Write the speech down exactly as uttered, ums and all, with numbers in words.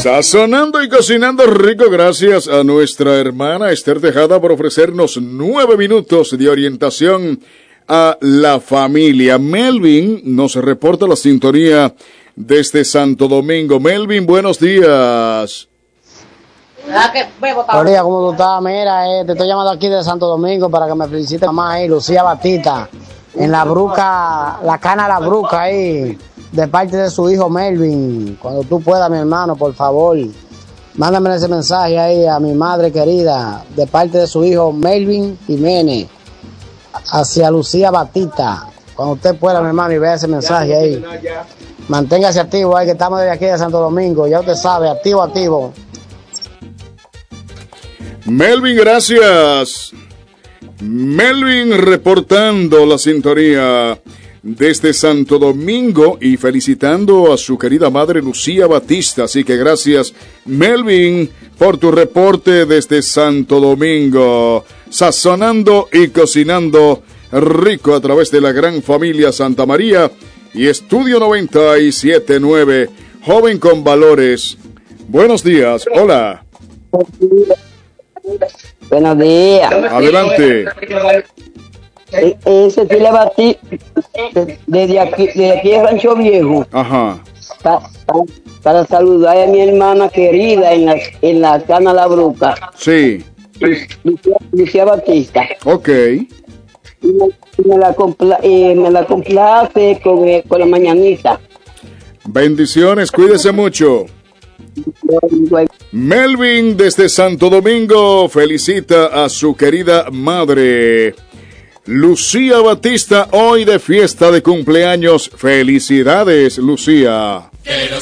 Sazonando y cocinando rico, gracias a nuestra hermana Esther Tejada por ofrecernos nueve minutos de orientación a la familia. Melvin nos reporta la sintonía desde Santo Domingo. Melvin, buenos días. Buenos días, ¿cómo tú estás? Mira, eh, te estoy llamando aquí de Santo Domingo para que me felicite mamá ahí, Lucía Batista, en la bruca, la cana la bruca ahí, de parte de su hijo Melvin. Cuando tú puedas, mi hermano, por favor, mándame ese mensaje ahí a mi madre querida, de parte de su hijo Melvin Jiménez, hacia Lucía Batista. Cuando usted pueda, mi hermano, y vea ese mensaje ahí. Manténgase activo ahí, que estamos desde aquí de Santo Domingo, ya usted sabe, activo, activo. Melvin, gracias. Melvin reportando la sintonía desde Santo Domingo y felicitando a su querida madre Lucía Batista. Así que gracias, Melvin, por tu reporte desde Santo Domingo. Sazonando y cocinando rico a través de la gran familia Santa María y Estudio noventa y siete punto nueve. Joven con valores. Buenos días. Hola. Buenos días. Adelante. Ese sí le batí desde aquí, desde aquí de Rancho Viejo. Ajá. Pa, pa, para saludar a mi hermana querida en la, en la Cana La Bruca. Sí. Lucía, Lucía Batista. Ok. Y me, me, la, compla, eh, me la complace con, eh, con la mañanita. Bendiciones, cuídese mucho. Melvin desde Santo Domingo felicita a su querida madre Lucía Batista, hoy de fiesta de cumpleaños. Felicidades, Lucía.